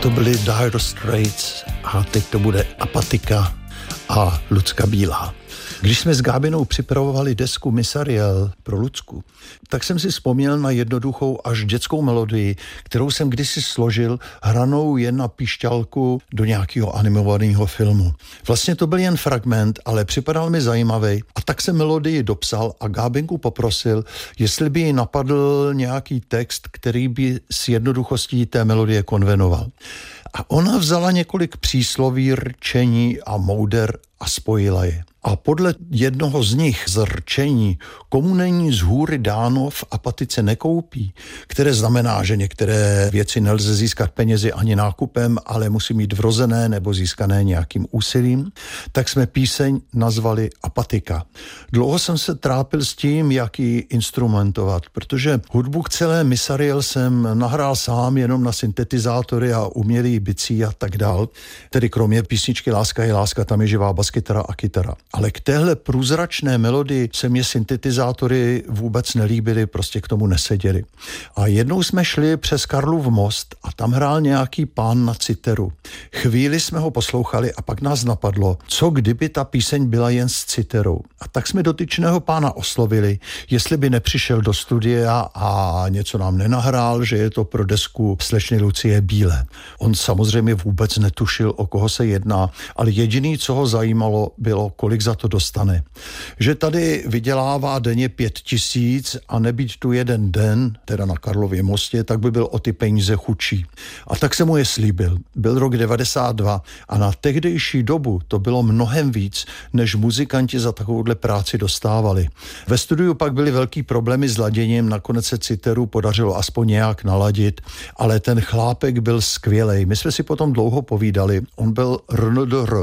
To byly Dire Straits a teď to bude Apatika a Lucka Bílá. Když jsme s Gábinou připravovali desku Miss Ariel pro Lucku, tak jsem si vzpomněl na jednoduchou až dětskou melodii, kterou jsem kdysi složil hranou jen na píšťalku do nějakého animovaného filmu. Vlastně to byl jen fragment, ale připadal mi zajímavý a tak jsem melodii dopsal a Gábinku poprosil, jestli by jí napadl nějaký text, který by s jednoduchostí té melodie konvenoval. A ona vzala několik přísloví, rčení a mouder a spojila je. A podle jednoho z nich z rčení, komu není z hůry dáno, v apatice nekoupí, které znamená, že některé věci nelze získat penězi ani nákupem, ale musí mít vrozené nebo získané nějakým úsilím, tak jsme píseň nazvali Apatika. Dlouho jsem se trápil s tím, jak ji instrumentovat, protože hudbu k celé Miss Ariel jsem nahrál sám jenom na syntetizátory a umělý bicí a tak dál. Tedy kromě písničky Láska je láska, tam je živá baskytara a kytara. Ale k téhle průzračné melodii se mě syntetizátory vůbec nelíbily, prostě k tomu neseděli. A jednou jsme šli přes Karlův most a tam hrál nějaký pán na citeru. Chvíli jsme ho poslouchali a pak nás napadlo, co kdyby ta píseň byla jen s citerou. A tak jsme dotyčného pána oslovili, jestli by nepřišel do studia a něco nám nenahrál, že je to pro desku slečny Lucie Bílé. On samozřejmě vůbec netušil, o koho se jedná, ale jediný, co ho zajímalo, bylo, kolik za to dostane. Že tady vydělává denně 5 000 a nebýt tu jeden den, teda na Karlově mostě, tak by byl o ty peníze chudší. A tak se mu je slíbil. Byl rok 92 a na tehdejší dobu to bylo mnohem víc, než muzikanti za takovouhle práci dostávali. Ve studiu pak byly velký problémy s laděním, nakonec se citeru podařilo aspoň nějak naladit, ale ten chlápek byl skvělej. My jsme si potom dlouho povídali, on byl RNDR,